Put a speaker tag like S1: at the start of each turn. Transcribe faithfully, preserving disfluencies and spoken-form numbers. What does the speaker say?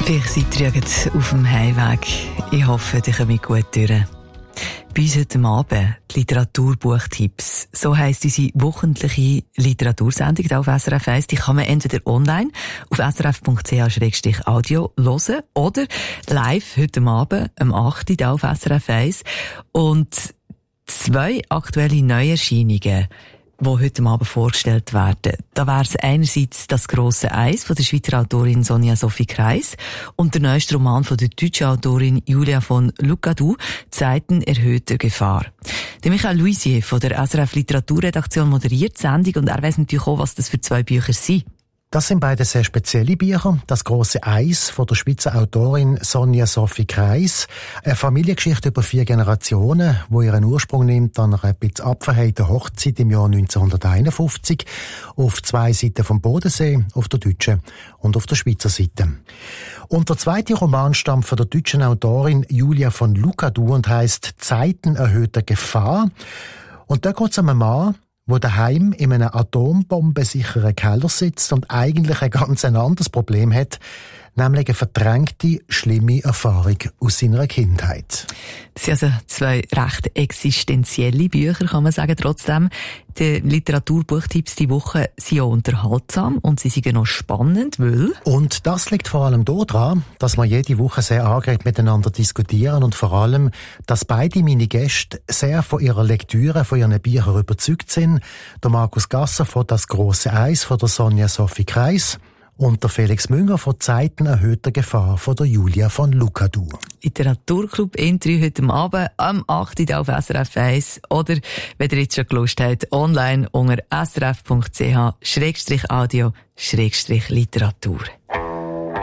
S1: Vielleicht seid ihr jetzt auf dem Heimweg. Ich hoffe, ihr kommt gut durch. Bei uns heute Abend die Literaturbuchtipps. So heisst unsere wöchentliche Literatursendung auf S R F eins. Die kann man entweder online auf s r f punkt c h slash audio hören oder live heute Abend am acht Uhr auf S R F eins. Und zwei aktuelle Neuerscheinungen, die heute Abend vorgestellt werden. Da wäre es einerseits «Das grosse Eis» von der Schweizer Autorin Sonja Sophie Kreis und der neueste Roman von der deutschen Autorin Julia von Lucadou, «Zeiten erhöhter Gefahr». Der Michael Luisier von der S R F Literaturredaktion moderiert die Sendung und er weiss natürlich auch, was das für zwei Bücher sind.
S2: Das sind beide sehr spezielle Bücher. «Das grosse Eis» von der Schweizer Autorin Sonja Sophie Kreis. Eine Familiengeschichte über vier Generationen, wo ihren Ursprung nimmt an einer etwas abverheiten Hochzeit im Jahr neunzehnhunderteinundfünfzig auf zwei Seiten vom Bodensee, auf der deutschen und auf der Schweizer Seite. Und der zweite Roman stammt von der deutschen Autorin Julia von Lucadou und heisst «Zeiten erhöhter Gefahr». Und da geht es um einen Mann, wo daheim in einem atombombensicheren Keller sitzt und eigentlich ein ganz anderes Problem hat, nämlich eine verdrängte, schlimme Erfahrung aus seiner Kindheit.
S1: Das sind also zwei recht existenzielle Bücher, kann man sagen. Trotzdem, die Literaturbuchtipps diese Woche sind auch unterhaltsam und sie sind noch spannend, weil...
S2: Und das liegt vor allem daran, dass wir jede Woche sehr angeregt miteinander diskutieren und vor allem, dass beide meine Gäste sehr von ihrer Lektüre, von ihren Büchern überzeugt sind. Der Markus Gasser von «Das grosse Eis» von der Sonja Sophie Kreis und der Felix Münger von «Zeiten erhöhter Gefahr» von der Julia von Lucadou.
S1: Literaturclub in drei heute Abend am acht Uhr auf S R F eins oder, wenn ihr jetzt schon Lust habt, online unter s r f punkt c h slash audio slash literatur.